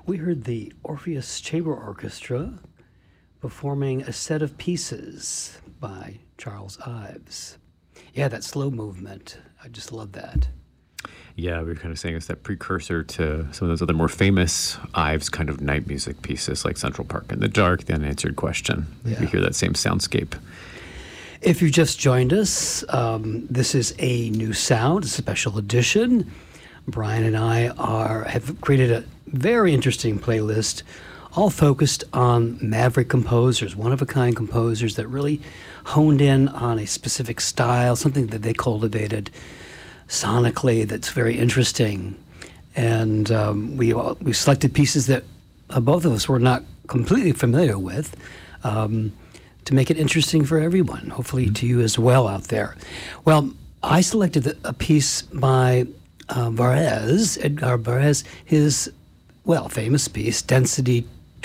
We heard the Orpheus Chamber Orchestra performing a set of pieces by Charles Ives. Yeah, that slow movement. I just love that. Yeah, we were kind of saying it's that precursor to some of those other more famous Ives kind of night music pieces like Central Park in the Dark, The Unanswered Question. Yeah. You hear that same soundscape. If you've just joined us, this is a new sound, a special edition. Brian and I have created a very interesting playlist, all focused on maverick composers, one-of-a-kind composers that really honed in on a specific style, something that they cultivated sonically that's very interesting. And we selected pieces that both of us were not completely familiar with, to make it interesting for everyone, hopefully to you as well out there. Well, I selected a piece by Varèse, Edgar Varèse, his, famous piece, Density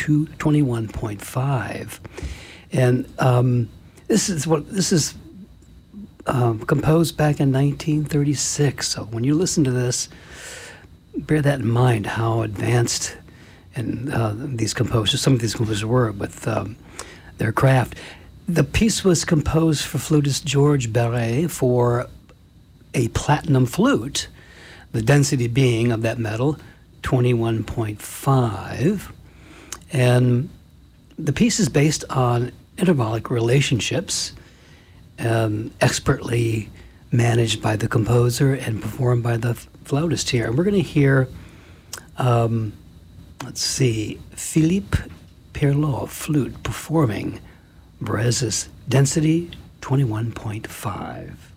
221.5. And this is composed back in 1936. So when you listen to this, bear that in mind, how advanced and some of these composers were with their craft. The piece was composed for flutist Georges Barré for a platinum flute, the density being of that metal 21.5. And the piece is based on intervallic relationships, expertly managed by the composer and performed by the flautist here. And we're going to hear, Philippe Perlot, flute, performing Varèse's Density 21.5.